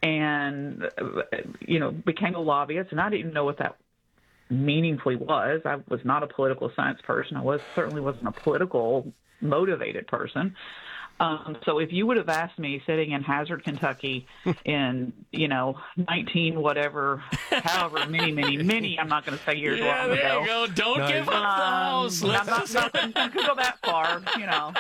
[SPEAKER 2] And, you know, became a lobbyist, and I didn't know what that meaningfully was. I was not a political science person. I was certainly wasn't a political motivated person. Um, so if you would have asked me sitting in Hazard, Kentucky in, you know, nineteen whatever, however many, many, many, I'm not going to say years
[SPEAKER 29] yeah,
[SPEAKER 2] long
[SPEAKER 29] there
[SPEAKER 2] ago.
[SPEAKER 29] you go. Don't
[SPEAKER 2] um,
[SPEAKER 29] give up the house.
[SPEAKER 2] I'm not, not, not going to go that far, you know.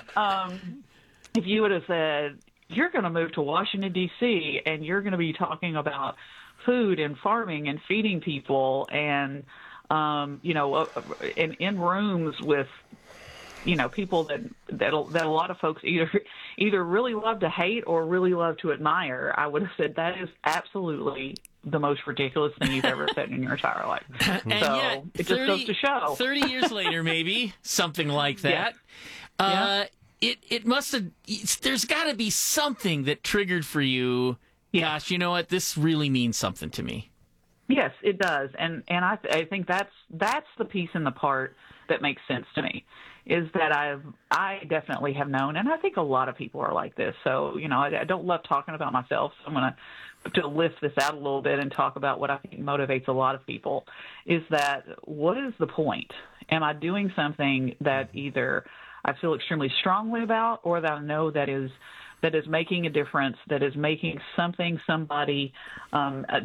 [SPEAKER 2] Um, if you would have said, you're going to move to Washington, D C, and you're going to be talking about food and farming and feeding people and, um, you know, uh, in, in rooms with, you know, people that that that a lot of folks either either really love to hate or really love to admire, I would have said that is absolutely the most ridiculous thing you've ever said in your entire life.
[SPEAKER 29] And
[SPEAKER 2] so
[SPEAKER 29] yet,
[SPEAKER 2] it just
[SPEAKER 29] thirty,
[SPEAKER 2] goes to show.
[SPEAKER 29] thirty years later, maybe something like that.
[SPEAKER 2] Yeah.
[SPEAKER 29] Uh,
[SPEAKER 2] yeah.
[SPEAKER 29] It it must have. There's got to be something that triggered for you.
[SPEAKER 2] Yeah.
[SPEAKER 29] Gosh, you know what? This really means something to me.
[SPEAKER 2] Yes, it does, and and I I think that's that's the piece in the part that makes sense to me. Is that I've I definitely have known, and I think a lot of people are like this. So you know, I, I don't love talking about myself. So I'm going to to lift this out a little bit and talk about what I think motivates a lot of people. Is that what is the point? Am I doing something that either I feel extremely strongly about, or that I know that is that is making a difference, that is making something, somebody um, a,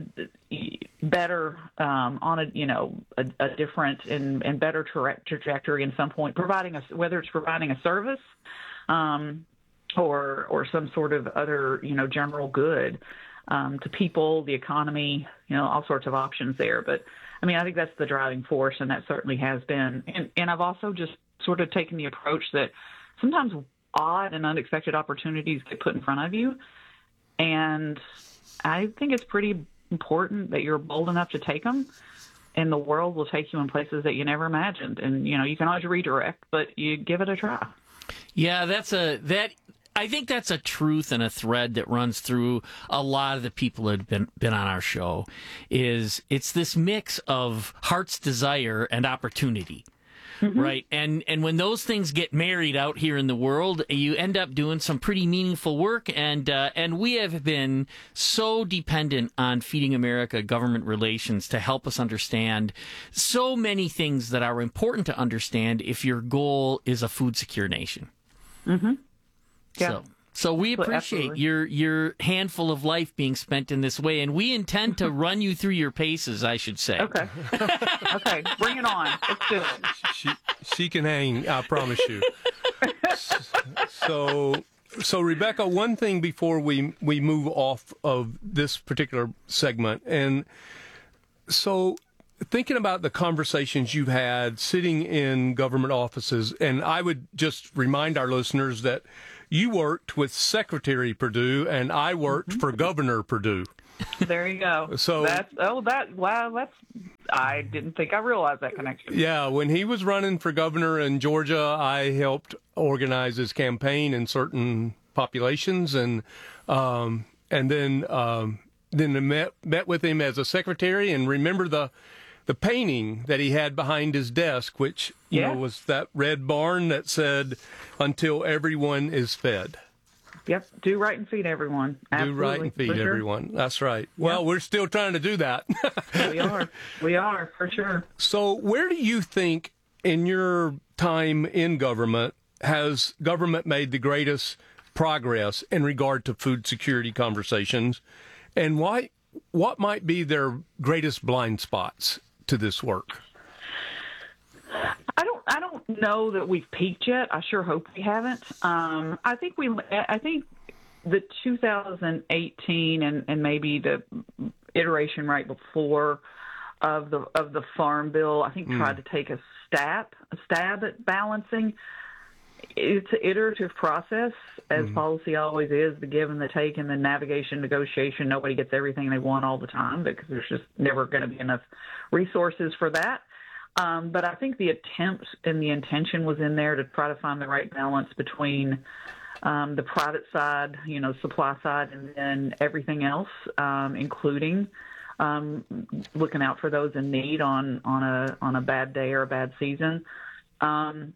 [SPEAKER 2] better um, on a, you know, a, a different and, and better tra- trajectory in some point, providing a, whether it's providing a service um, or or some sort of other, you know, general good um, to people, the economy, you know, all sorts of options there. But, I mean, I think that's the driving force, and that certainly has been. And, and I've also just sort of taken the approach that sometimes odd and unexpected opportunities get put in front of you. And I think it's pretty important that you're bold enough to take them, and the world will take you in places that you never imagined. And, you know, you can always redirect, but you give it a try.
[SPEAKER 29] Yeah, that's a, that, I think that's a truth and a thread that runs through a lot of the people that have been, been on our show, is it's this mix of heart's desire and opportunity. Mm-hmm. Right. And and when those things get married out here in the world, you end up doing some pretty meaningful work. And uh, and we have been so dependent on Feeding America government relations to help us understand so many things that are important to understand if your goal is a food secure nation.
[SPEAKER 2] Mm-hmm. Yeah.
[SPEAKER 29] So, So we appreciate
[SPEAKER 2] Absolutely.
[SPEAKER 29] your your handful of life being spent in this way, and we intend to run you through your paces, I should say.
[SPEAKER 2] Okay. Okay, bring it on. Let's do it.
[SPEAKER 26] She, she can hang, I promise you. So, so Rebecca, one thing before we we move off of this particular segment, and so thinking about the conversations you've had sitting in government offices, and I would just remind our listeners that you worked with Secretary Perdue, and I worked mm-hmm. for Governor Perdue.
[SPEAKER 2] There you go.
[SPEAKER 26] So
[SPEAKER 2] that's oh that wow that's I didn't think I realized that connection.
[SPEAKER 26] Yeah, when he was running for governor in Georgia, I helped organize his campaign in certain populations, and um, and then um, then I met met with him as a secretary, and remember the the painting that he had behind his desk, which you
[SPEAKER 2] yeah.
[SPEAKER 26] know was that red barn that said "Until everyone is fed."
[SPEAKER 2] Yep, do right and feed everyone. Absolutely.
[SPEAKER 26] Do right and feed
[SPEAKER 2] sure.
[SPEAKER 26] everyone. That's right. Well,
[SPEAKER 2] yep.
[SPEAKER 26] we're still trying to do that.
[SPEAKER 2] We are. We are, for sure.
[SPEAKER 26] So where do you think, in your time in government, has government made the greatest progress in regard to food security conversations? And why? What might be their greatest blind spots to this work?
[SPEAKER 2] I don't. I don't know that we've peaked yet. I sure hope we haven't. Um, I think we. I think the two thousand eighteen and, and maybe the iteration right before of the of the Farm Bill, I think, mm. tried to take a stab a stab at balancing. It's an iterative process, as mm. policy always is, the give and the take and the navigation, negotiation. Nobody gets everything they want all the time because there's just never going to be enough resources for that. Um, but I think the attempt and the intention was in there to try to find the right balance between um, the private side, you know, supply side, and then everything else, um, including um, looking out for those in need on, on a on a bad day or a bad season. Um,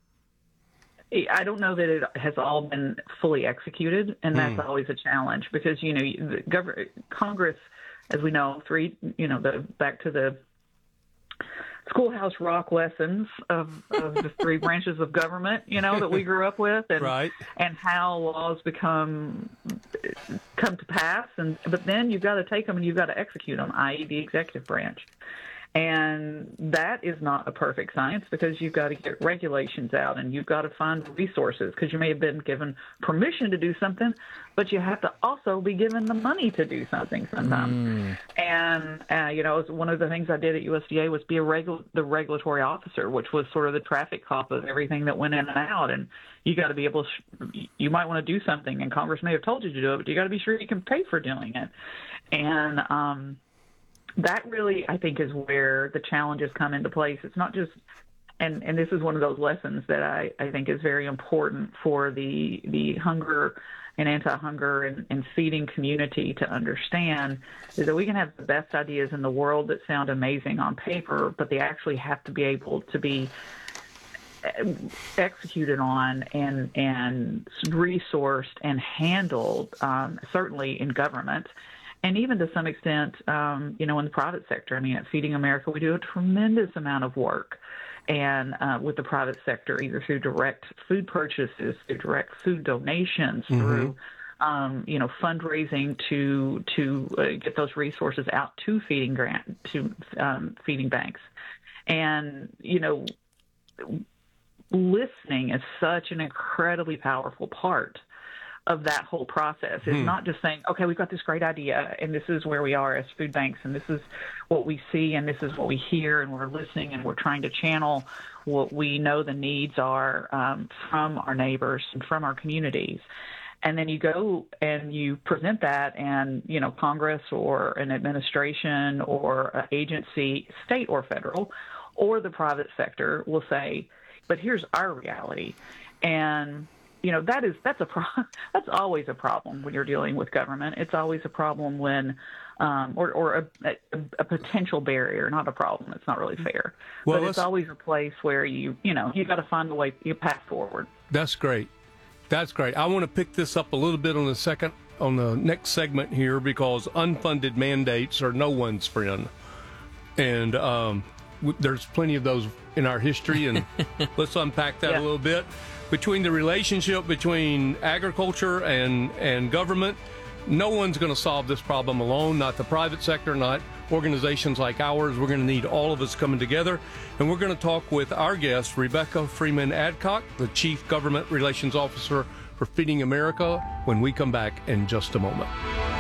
[SPEAKER 2] I don't know that it has all been fully executed, and that's mm. always a challenge because, you know, the gov- Congress, as we know, three, you know, the back to the Schoolhouse Rock lessons of, of the three branches of government, you know, that we grew up with, and
[SPEAKER 26] right.
[SPEAKER 2] and how laws become come to pass, and but then you've got to take them and you've got to execute them, that is, the executive branch. And that is not a perfect science because you've got to get regulations out and you've got to find resources because you may have been given permission to do something, but you have to also be given the money to do something sometimes. Mm. And, uh, you know, one of the things I did at U S D A was be a regu- the regulatory officer, which was sort of the traffic cop of everything that went in and out. And you got to be able to, sh- you might want to do something and Congress may have told you to do it, but you got to be sure you can pay for doing it. And, um, that really, I think, is where the challenges come into place. It's not just, and, and this is one of those lessons that I, I think is very important for the the hunger and anti-hunger and, and feeding community to understand, is that we can have the best ideas in the world that sound amazing on paper, but they actually have to be able to be executed on and and resourced and handled, um, certainly in government. And even to some extent, um, you know, in the private sector. I mean, at Feeding America, we do a tremendous amount of work and uh, with the private sector, either through direct food purchases, through direct food donations, mm-hmm. through, um, you know, fundraising to to uh, get those resources out to feeding grant to um, feeding banks. And, you know, listening is such an incredibly powerful part of that whole process. Is hmm. not just saying, okay, we've got this great idea and this is where we are as food banks and this is what we see and this is what we hear and we're listening and we're trying to channel what we know the needs are um, from our neighbors and from our communities. And then you go and you present that and, you know, Congress or an administration or an agency, state or federal, or the private sector will say, but here's our reality. And you know, that is, that's a pro- that's always a problem when you're dealing with government. It's always a problem when, um, or, or a, a, a potential barrier, not a problem. It's not really fair. Well, but it's always a place where you, you know, you got to find a way, you path forward.
[SPEAKER 26] That's great. That's great. I want to pick this up a little bit on the second, on the next segment here, because unfunded mandates are no one's friend. And, um, w- there's plenty of those in our history, and let's unpack that
[SPEAKER 2] Yeah.
[SPEAKER 26] a little bit. Between the relationship between agriculture and, and government, no one's going to solve this problem alone, not the private sector, not organizations like ours. We're going to need all of us coming together. And we're going to talk with our guest, Rebecca Freeman Adcock, the Chief Government Relations Officer for Feeding America, when we come back in just a moment.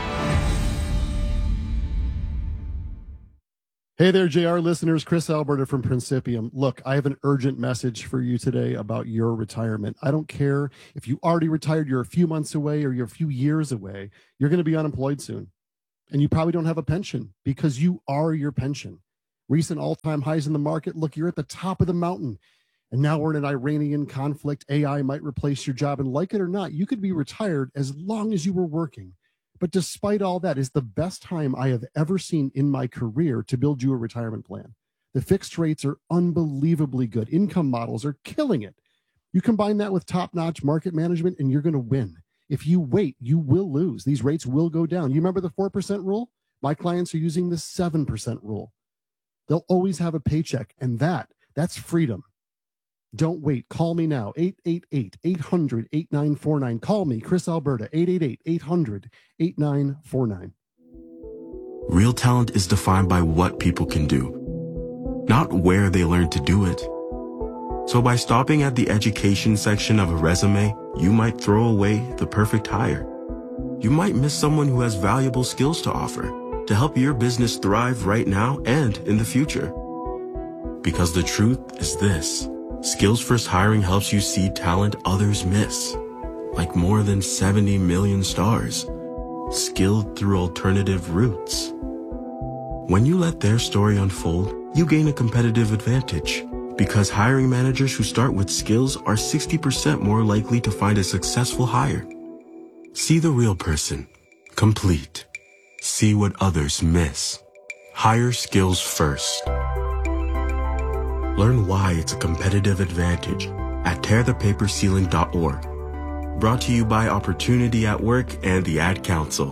[SPEAKER 5] Hey there, J R listeners. Chris Alberta from Principium. Look, I have an urgent message for you today about your retirement. I don't care if you already retired, you're a few months away, or you're a few years away. You're going to be unemployed soon. And you probably don't have a pension because you are your pension. Recent all-time highs in the market. Look, you're at the top of the mountain. And now we're in an Iranian conflict. A I might replace your job. And like it or not, you could be retired as long as you were working. But despite all that, it's the best time I have ever seen in my career to build you a retirement plan. The fixed rates are unbelievably good. Income models are killing it. You combine that with top-notch market management, and you're going to win. If you wait, you will lose. These rates will go down. You remember the four percent rule? My clients are using the seven percent rule. They'll always have a paycheck, and that, that's freedom. Don't wait. Call me now, eight eight eight, eight hundred, eight nine four nine. Call me, Chris Alberta, eight eight eight, eight hundred, eight nine four nine.
[SPEAKER 6] Real talent is defined by what people can do, not where they learn to do it. So by stopping at the education section of a resume, you might throw away the perfect hire. You might miss someone who has valuable skills to offer to help your business thrive right now and in the future. Because the truth is this. Skills First Hiring helps you see talent others miss, like more than seventy million stars, skilled through alternative routes. When you let their story unfold, you gain a competitive advantage, because hiring managers who start with skills are sixty percent more likely to find a successful hire. See the real person, complete. See what others miss. Hire skills first. Learn why it's a competitive advantage at tear the paper ceiling dot org. Brought to you by Opportunity at Work and the Ad Council.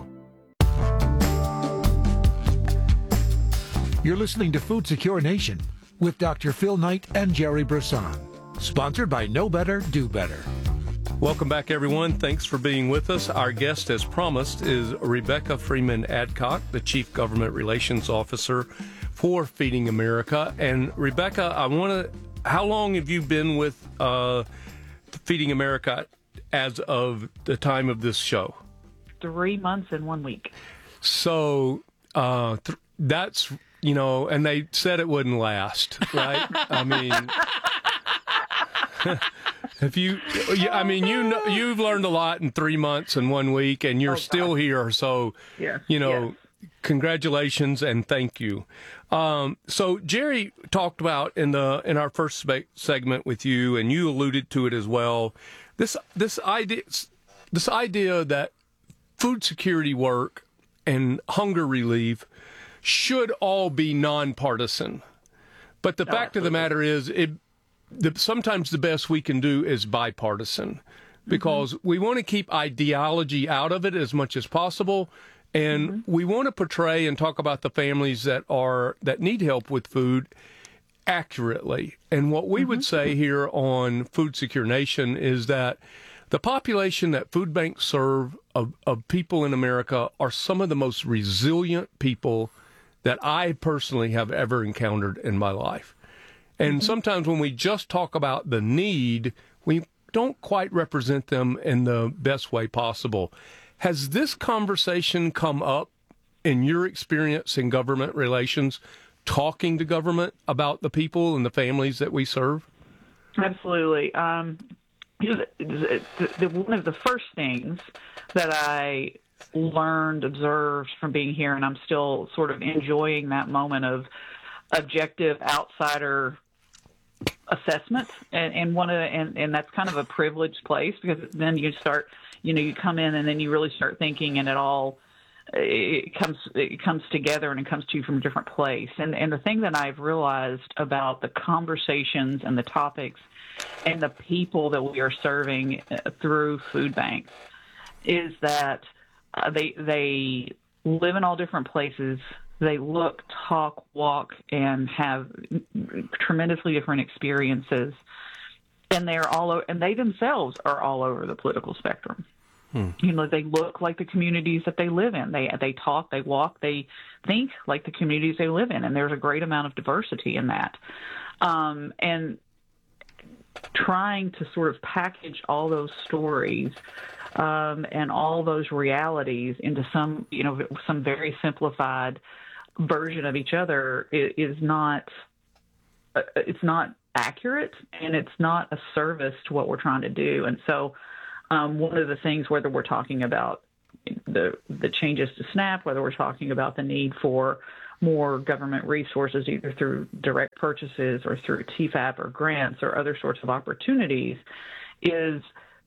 [SPEAKER 3] You're listening to Food Secure Nation with Doctor Phil Knight and Jerry Brisson. Sponsored by Know Better, Do Better.
[SPEAKER 26] Welcome back, everyone. Thanks for being with us. Our guest, as promised, is Rebecca Freeman Adcock, the Chief Government Relations Officer for Feeding America. And Rebecca, I want to, how long have you been with uh, Feeding America as of the time of this show?
[SPEAKER 2] Three months and one week.
[SPEAKER 26] So uh, th- that's, you know, and they said it wouldn't last, right? I mean... If you, I mean, you know, you've learned a lot in three months and one week, and you're oh, still here. So,
[SPEAKER 2] yeah.
[SPEAKER 26] you know,
[SPEAKER 2] yeah.
[SPEAKER 26] congratulations and thank you. Um, so Jerry talked about in the in our first spe- segment with you, and you alluded to it as well. This this idea this idea that food security work and hunger relief should all be nonpartisan, but the no, fact absolutely. of the matter is it. The, sometimes the best we can do is bipartisan, because mm-hmm. we want to keep ideology out of it as much as possible, and mm-hmm. we want to portray and talk about the families that are that need help with food accurately. And what we mm-hmm. would say here on Food Secure Nation is that the population that food banks serve of, of people in America are some of the most resilient people that I personally have ever encountered in my life. And sometimes when we just talk about the need, we don't quite represent them in the best way possible. Has this conversation come up in your experience in government relations, talking to government about the people and the families that we serve?
[SPEAKER 2] Absolutely. Um, the, the, the, one of the first things that I learned, observed from being here, and I'm still sort of enjoying that moment of objective outsider assessment, and, and one of the, and, and that's kind of a privileged place, because then you start, you know, you come in and then you really start thinking, and it all it comes it comes together, and it comes to you from a different place. And and the thing that I've realized about the conversations and the topics and the people that we are serving through food banks is that uh, they they live in all different places. they look, talk, walk, and have tremendously different experiences, and they're all o- and they themselves are all over the political spectrum. Hmm. You know, they look like the communities that they live in. They they talk, they walk, they think like the communities they live in, and there's a great amount of diversity in that. Um, and trying to sort of package all those stories um, and all those realities into some, you know, some very simplified version of each other is not, uh, it's not accurate, and it's not a service to what we're trying to do. And so um, one of the things, whether we're talking about the the changes to SNAP, whether we're talking about the need for more government resources, either through direct purchases or through T FAP or grants or other sorts of opportunities, is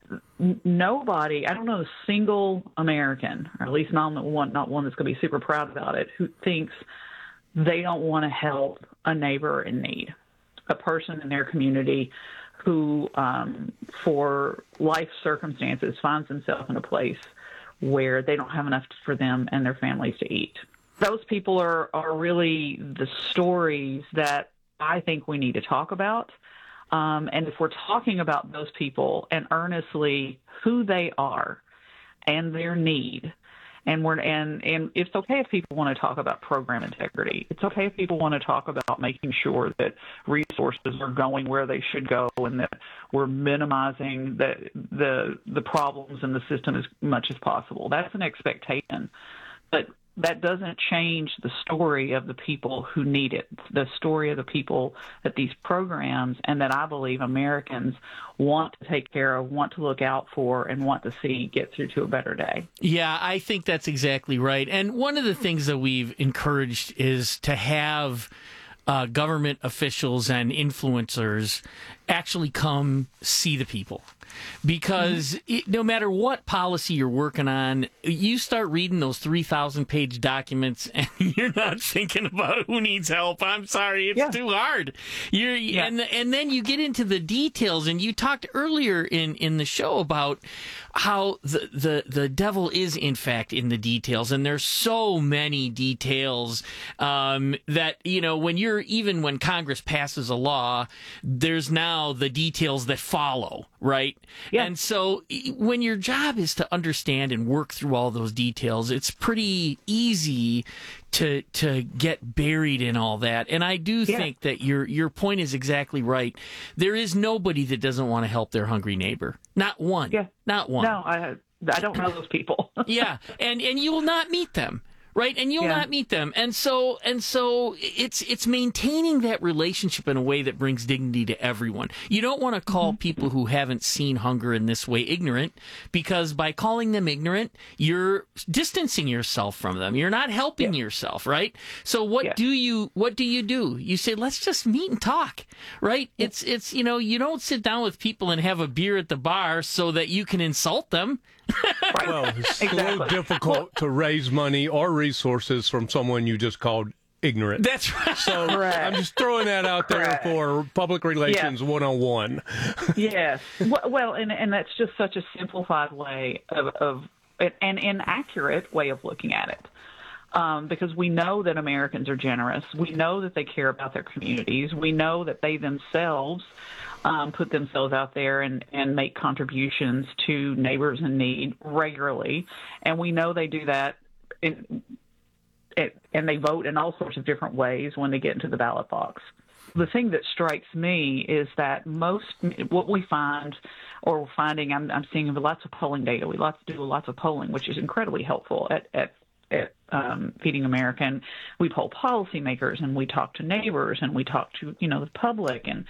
[SPEAKER 2] nobody, I don't know a single American, or at least not one, not one that's going to be super proud about it, who thinks they don't want to help a neighbor in need, a person in their community who, um, for life circumstances, finds themselves in a place where they don't have enough for them and their families to eat. Those people are, are really the stories that I think we need to talk about. Um, and if we're talking about those people and earnestly who they are and their need, and we're and, and it's okay if people want to talk about program integrity. It's okay if people want to talk about making sure that resources are going where they should go and that we're minimizing the the the problems in the system as much as possible. That's an expectation. But that doesn't change the story of the people who need it, the story of the people that these programs and that I believe Americans want to take care of, want to look out for, and want to see get through to a better day.
[SPEAKER 29] Yeah, I think that's exactly right. And one of the things that we've encouraged is to have uh, government officials and influencers actually come see the people. Because it, no matter what policy you're working on, you start reading those three thousand page documents and you're not thinking about who needs help. I'm sorry, it's yeah. too hard. You're yeah. and and then you get into the details, and you talked earlier in, in the show about how the, the, the devil is in fact in the details, and there's so many details um, that, you know, when you're even when Congress passes a law, there's now the details that follow, right? Yeah. And so when your job is to understand and work through all those details, it's pretty easy to to get buried in all that. And I do yeah. think that your your point is exactly right. There is nobody that doesn't want to help their hungry neighbor. Not one. Yeah. Not one.
[SPEAKER 2] No, I I don't know those people.
[SPEAKER 29] yeah. And and you will not meet them. Right, and you'll yeah. not meet them, and so and so it's it's maintaining that relationship in a way that brings dignity to everyone. You don't want to call mm-hmm. people who haven't seen hunger in this way ignorant, because by calling them ignorant, you're distancing yourself from them. You're not helping yeah. yourself, right? So what yeah. do you what do you do? You say, let's just meet and talk, right? Yeah. It's it's you know you don't sit down with people and have a beer at the bar so that you can insult them.
[SPEAKER 2] Right.
[SPEAKER 26] Well, it's
[SPEAKER 2] exactly.
[SPEAKER 26] so difficult well, to raise money or resources from someone you just called ignorant.
[SPEAKER 29] That's right.
[SPEAKER 26] So
[SPEAKER 2] Correct.
[SPEAKER 26] I'm just throwing that out there
[SPEAKER 2] Correct.
[SPEAKER 26] for public relations one oh one.
[SPEAKER 2] Yes. Well, and, and that's just such a simplified way of, of an inaccurate way of looking at it. Um, because we know that Americans are generous. We know that they care about their communities. We know that they themselves um, put themselves out there and, and make contributions to neighbors in need regularly. And we know they do that, in, it, and they vote in all sorts of different ways when they get into the ballot box. The thing that strikes me is that most, what we find, or we're finding, I'm, I'm seeing lots of polling data. We lots do lots of polling, which is incredibly helpful at, at at um, Feeding America. We poll policymakers, and we talk to neighbors, and we talk to, you know, the public. And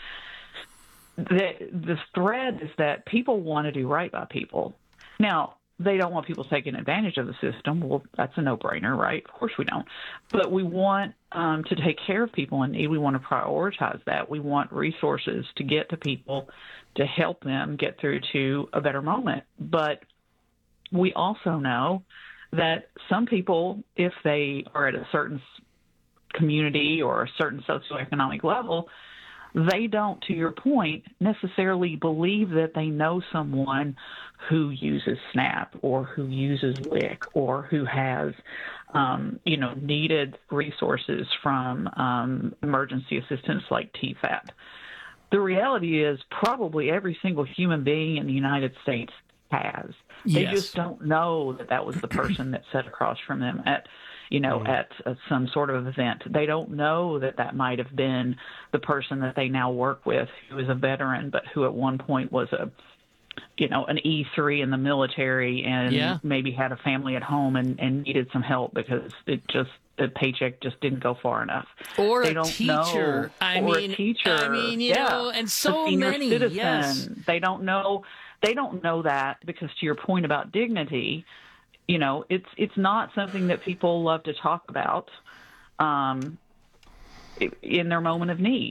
[SPEAKER 2] the the thread is that people want to do right by people. Now, they don't want people taking advantage of the system. Well, that's a no-brainer, right? Of course we don't. But we want um, to take care of people in need. We want to prioritize that. We want resources to get to people to help them get through to a better moment. But we also know that some people, if they are at a certain community or a certain socioeconomic level, they don't, to your point, necessarily believe that they know someone who uses SNAP or who uses W I C or who has, um, you know, needed resources from um, emergency assistance like T FAP. The reality is probably every single human being in the United States has. They
[SPEAKER 29] Yes.
[SPEAKER 2] just don't know that that was the person that sat across from them at, you know, at uh, some sort of event. They don't know that that might have been the person that they now work with, who is a veteran, but who at one point was a, you know, an E three in the military and
[SPEAKER 29] Yeah.
[SPEAKER 2] maybe had a family at home and, and needed some help because it just, the paycheck just didn't go far enough.
[SPEAKER 29] Or
[SPEAKER 2] they
[SPEAKER 29] a
[SPEAKER 2] don't
[SPEAKER 29] teacher.
[SPEAKER 2] Know,
[SPEAKER 29] I
[SPEAKER 2] or
[SPEAKER 29] mean,
[SPEAKER 2] a teacher.
[SPEAKER 29] I mean, you
[SPEAKER 2] yeah.
[SPEAKER 29] know, and so
[SPEAKER 2] a senior
[SPEAKER 29] many,
[SPEAKER 2] citizen.
[SPEAKER 29] yes.
[SPEAKER 2] They don't know. They don't know that because, to your point about dignity, you know, it's it's not something that people love to talk about um, in their moment of need.